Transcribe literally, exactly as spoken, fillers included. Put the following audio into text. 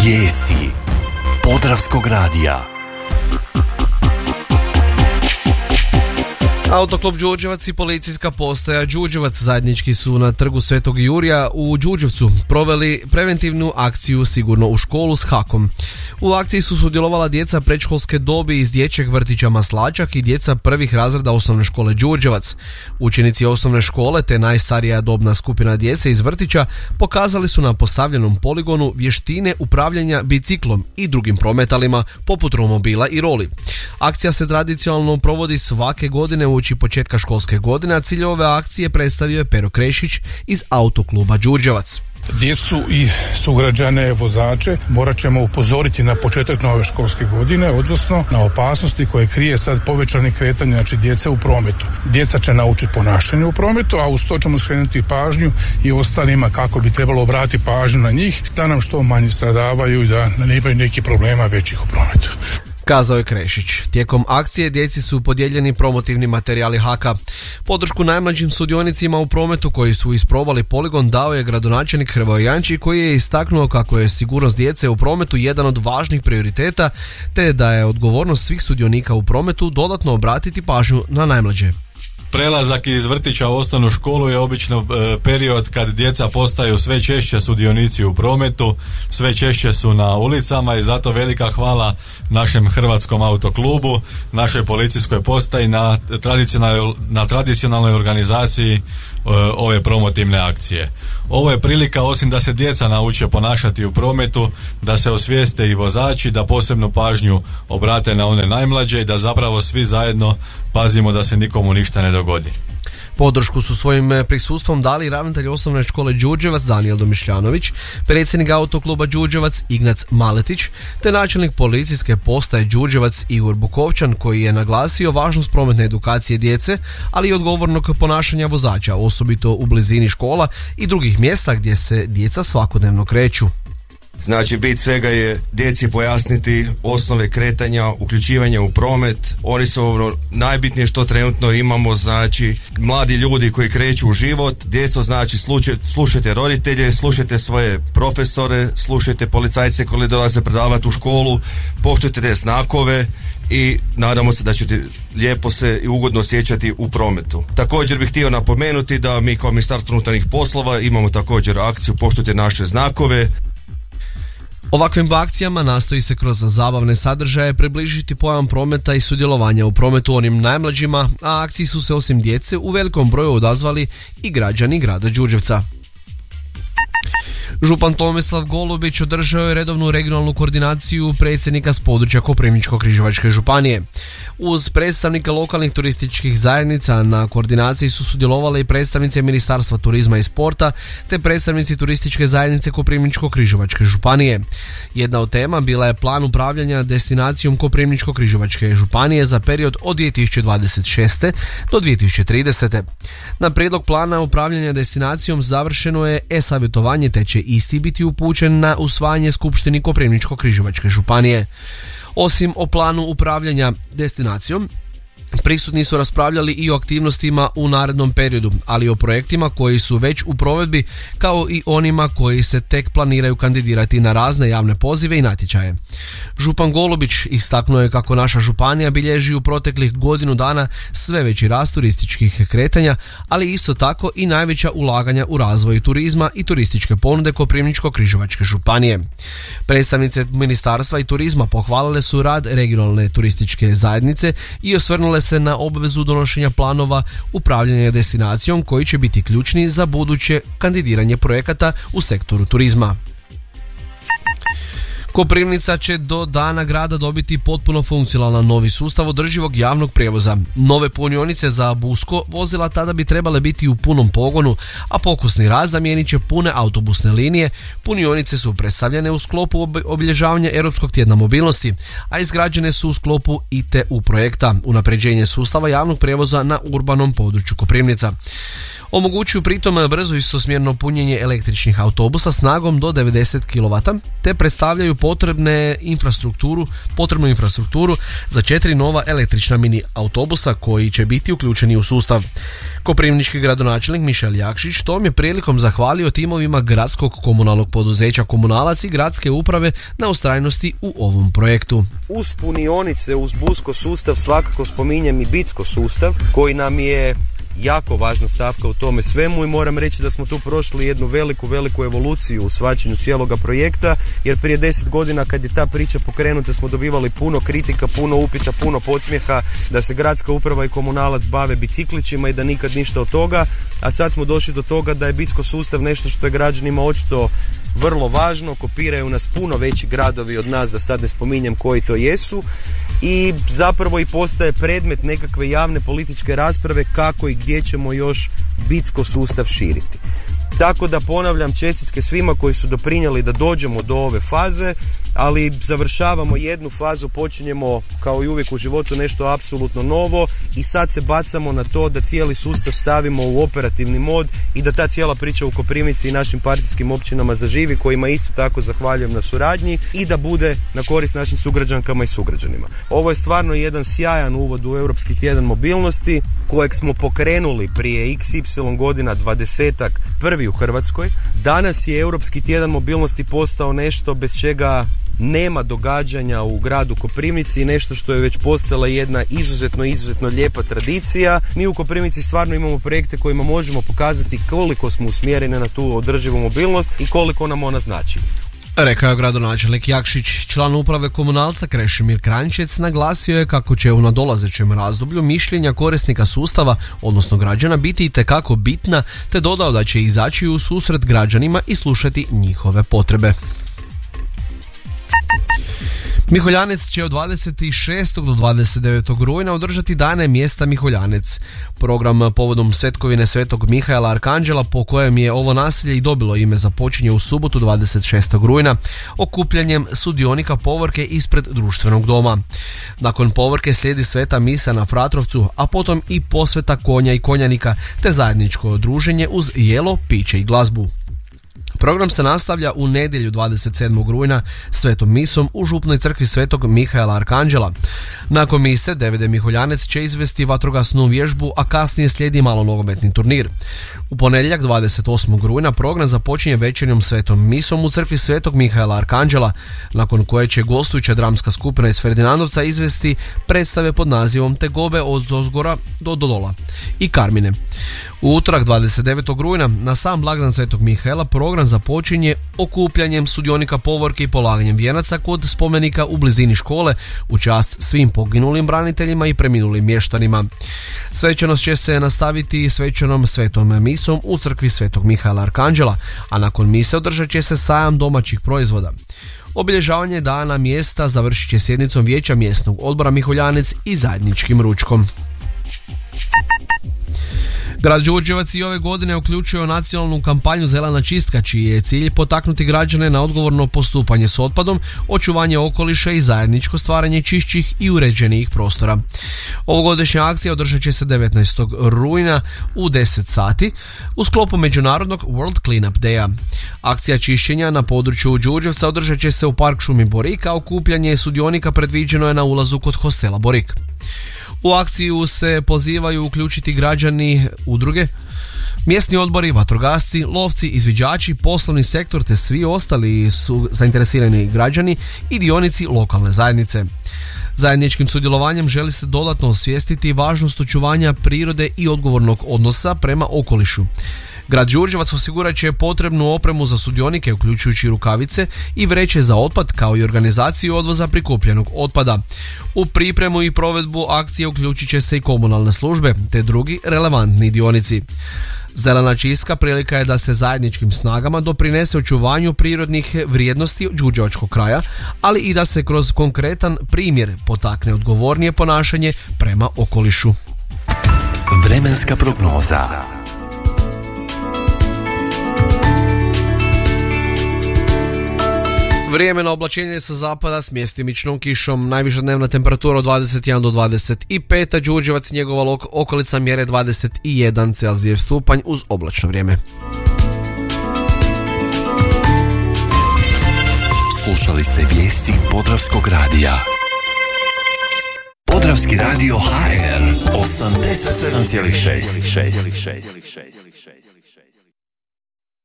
Vijesti Podravskog radija. Autoklub Đurđevac i policijska postaja Đurđevac zajednički su na trgu Svetog Jurija u Đurđevcu proveli preventivnu akciju Sigurno u školu s hakom. U akciji su sudjelovala djeca predškolske dobi iz dječjeg vrtića Maslačak i djeca prvih razreda osnovne škole Đurđevac. Učenici osnovne škole te najstarija dobna skupina djece iz vrtića pokazali su na postavljenom poligonu vještine upravljanja biciklom i drugim prometalima poput romobila i roli. Akcija se tradicionalno provodi svake godine uoči početka školske godine, a cilj ove akcije predstavio je Pero Krešić iz Autokluba Đurđevac. Djecu i sugrađane, vozače morat ćemo upozoriti na početak nove školske godine, odnosno na opasnosti koje krije sad povećanih kretanja, znači djece u prometu. Djeca će naučiti ponašanje u prometu, a uz to ćemo skrenuti pažnju i ostalima kako bi trebalo obratiti pažnju na njih, da nam što manje stradavaju i da ne imaju nekih problema većih u prometu, kazao je Krešić. Tijekom akcije djeci su podijeljeni promotivni materijali haka. Podršku najmlađim sudionicima u prometu koji su isprobali poligon dao je gradonačelnik Hrvoje Janči, koji je istaknuo kako je sigurnost djece u prometu jedan od važnih prioriteta, te da je odgovornost svih sudionika u prometu dodatno obratiti pažnju na najmlađe. Prelazak iz vrtića u osnovnu školu je obično e, period kad djeca postaju sve češće sudionici u prometu, sve češće su na ulicama i zato velika hvala našem Hrvatskom autoklubu, našoj policijskoj postaji na tradicionalnoj, na tradicionalnoj organizaciji e, ove promotivne akcije. Ovo je prilika, osim da se djeca nauče ponašati u prometu, da se osvijeste i vozači, da posebnu pažnju obrate na one najmlađe i da zapravo svi zajedno pazimo da se nikomu ništa ne dogodi. Podršku su svojim prisustvom dali ravnatelj osnovne škole Đurđevac Danijel Domišljanović, predsjednik Autokluba Đurđevac Ignac Maletić, te načelnik policijske postaje Đurđevac Igor Bukovčan, koji je naglasio važnost prometne edukacije djece, ali i odgovornog ponašanja vozača, osobito u blizini škola i drugih mjesta gdje se djeca svakodnevno kreću. Znači, bit svega je djeci pojasniti osnove kretanja, uključivanja u promet. Oni su ono najbitnije što trenutno imamo, znači mladi ljudi koji kreću u život. Djeco, znači slušajte, slušajte roditelje, slušajte svoje profesore, slušajte policajce koji dolaze predavati u školu, poštujte te znakove i nadamo se da ćete lijepo se i ugodno osjećati u prometu. Također bih htio napomenuti da mi kao Ministarstvo unutarnjih poslova imamo također akciju Poštujte naše znakove. Ovakvim akcijama nastoji se kroz zabavne sadržaje približiti pojam prometa i sudjelovanja u prometu onim najmlađima, a akciji su se osim djece u velikom broju odazvali i građani grada Đurđevca. Župan Tomislav Golubić održao je redovnu regionalnu koordinaciju predsjednika s područja Koprivničko-križevačke županije. Uz predstavnike lokalnih turističkih zajednica na koordinaciji su sudjelovali i predstavnice Ministarstva turizma i sporta te predstavnici turističke zajednice Koprivničko-križevačke županije. Jedna od tema bila je plan upravljanja destinacijom Koprivničko-križevačke županije za period od dvije tisuće dvadeset šeste do dvije tisuće tridesete. Na prijedlog plana upravljanja destinacijom završeno je e-savjetovanje te će isti biti upućen na usvajanje Skupštini Koprivničko-križevačke županije. Osim o planu upravljanja destinacijom, prisutni su raspravljali i o aktivnostima u narednom periodu, ali i o projektima koji su već u provedbi, kao i onima koji se tek planiraju kandidirati na razne javne pozive i natječaje. Župan Golubić istaknuo je kako naša županija bilježi u proteklih godinu dana sve veći rast turističkih kretanja, ali isto tako i najveća ulaganja u razvoj turizma i turističke ponude Koprivničko-križevačke županije. Predstavnice Ministarstva i turizma pohvalile su rad regionalne turističke zajednice i osvrnule se na obvezu donošenja planova upravljanja destinacijom koji će biti ključni za buduće kandidiranje projekata u sektoru turizma. Koprivnica će do dana grada dobiti potpuno funkcionalan novi sustav održivog javnog prijevoza. Nove punionice za busko vozila tada bi trebale biti u punom pogonu, a pokusni rad zamijenit će pune autobusne linije. Punionice su predstavljene u sklopu obilježavanja Europskog tjedna mobilnosti, a izgrađene su u sklopu I T U projekta, unapređenje sustava javnog prijevoza na urbanom području Koprivnica. Omogućuju pritom brzo istosmjerno punjenje električnih autobusa snagom do devedeset kilovata te predstavljaju potrebne infrastrukturu, potrebnu infrastrukturu za četiri nova električna mini autobusa koji će biti uključeni u sustav. Koprivnički gradonačelnik Mišel Jakšić tom je prilikom zahvalio timovima gradskog komunalnog poduzeća Komunalac i gradske uprave na ustrajnosti u ovom projektu. Uz punionice, uz Busko sustav svakako spominjem i Bitsko sustav koji nam je jako važna stavka u tome svemu i moram reći da smo tu prošli jednu veliku, veliku evoluciju u shvaćanju cijeloga projekta, jer prije deset godina kad je ta priča pokrenuta smo dobivali puno kritika, puno upita, puno podsmjeha da se gradska uprava i Komunalac bave biciklićima i da nikad ništa od toga, a sad smo došli do toga da je Bitsko sustav nešto što je građanima očito vrlo važno, kopiraju nas puno veći gradovi od nas, da sad ne spominjem koji to jesu, i zapravo i postaje predmet nekakve javne političke rasprave kako i gdje ćemo još Bitsko sustav širiti. Tako da ponavljam čestitke svima koji su doprinijeli da dođemo do ove faze, ali završavamo jednu fazu, počinjemo kao i uvijek u životu nešto apsolutno novo i sad se bacamo na to da cijeli sustav stavimo u operativni mod i da ta cijela priča u Koprivnici i našim partijskim općinama zaživi, kojima isto tako zahvaljujem na suradnji, i da bude na korist našim sugrađankama i sugrađanima. Ovo je stvarno jedan sjajan uvod u Europski tjedan mobilnosti kojeg smo pokrenuli prije iks ipsilon godina, dvadesetak, prvi u Hrvatskoj. Danas je Europski tjedan mobilnosti postao nešto bez čega nema događanja u gradu Koprivnici, nešto što je već postala jedna izuzetno, izuzetno lijepa tradicija. Mi u Koprivnici stvarno imamo projekte kojima možemo pokazati koliko smo usmjereni na tu održivu mobilnost i koliko nam ona znači. Rekao je gradonačelnik Jakšić. Član uprave Komunalca Krešimir Kranjčec naglasio je kako će u nadolazećem razdoblju mišljenja korisnika sustava, odnosno građana, biti itekako bitna, te dodao da će izaći u susret građanima i slušati njihove potrebe. Miholjanec će od dvadeset šestog do dvadeset devetog rujna održati dane mjesta Miholjanec. Program povodom svetkovine Svetog Mihaela Arkanđela, po kojem je ovo naselje i dobilo ime, započinje u subotu dvadeset šestog rujna okupljanjem sudionika povorke ispred društvenog doma. Nakon povorke slijedi sveta misa na Fratrovcu, a potom i posveta konja i konjanika te zajedničko druženje uz jelo, piće i glazbu. Program se nastavlja u nedjelju dvadeset sedmog rujna svetom misom u župnoj crkvi Svetog Mihaela Arkanđela. Nakon mise D V D Miholjanec će izvesti vatrogasnu vježbu, a kasnije slijedi malonogometni turnir. U ponedjeljak dvadeset osmog rujna program započinje večernjom svetom misom u crkvi Svetog Mihaela Arkanđela, nakon koje će gostujuća dramska skupina iz Ferdinandovca izvesti predstave pod nazivom Tegobe od ozgora do dola i Karmine. U utorak dvadeset devetog rujna na sam blagdan Svetog Mihaela program započinje okupljanjem sudionika povorke i polaganjem vijenaca kod spomenika u blizini škole u čast svim poginulim braniteljima i preminulim mještanima. Svečanost će se nastaviti svečanom svetom misom u crkvi Svetog Mihaela Arkanđela, a nakon mise održat će se sajam domaćih proizvoda. Obilježavanje dana mjesta završit će sjednicom vijeća mjesnog odbora Miholjanec i zajedničkim ručkom. Grad Đurđevac i ove godine uključio nacionalnu kampanju Zelena čistka, čiji je cilj potaknuti građane na odgovorno postupanje s otpadom, očuvanje okoliša i zajedničko stvaranje čišćih i uređenijih prostora. Ovogodišnja akcija održat će se devetnaestog rujna u deset sati u sklopu međunarodnog World Cleanup Daya. Akcija čišćenja na području Đurđevca održat će se u park šumi Borik, a okupljanje sudionika predviđeno je na ulazu kod hostela Borik. U akciju se pozivaju uključiti građani, udruge, mjesni odbori, vatrogasci, lovci, izviđači, poslovni sektor te svi ostali su zainteresirani građani i dionici lokalne zajednice. Zajedničkim sudjelovanjem želi se dodatno osvijestiti važnost očuvanja prirode i odgovornog odnosa prema okolišu. Grad Đurđevac osigurat će potrebnu opremu za sudionike, uključujući rukavice i vreće za otpad, kao i organizaciju odvoza prikupljenog otpada. U pripremu i provedbu akcije uključit će se i komunalne službe te drugi relevantni dionici. Zelena čistka prilika je da se zajedničkim snagama doprinese očuvanju prirodnih vrijednosti đurđevačkog kraja, ali i da se kroz konkretan primjer potakne odgovornije ponašanje prema okolišu. Vremenska prognoza. Vrijeme na oblačenje sa zapada s mjestimičnom kišom. Najviša dnevna temperatura od dvadeset jedan do dvadeset pet, a Đurđevac i njegova okolica mjere dvadeset jedan Celzijev stupanj uz oblačno vrijeme. Slušali ste vijesti Podravskog radija. Podravski radio H R osamdeset sedam zarez šest.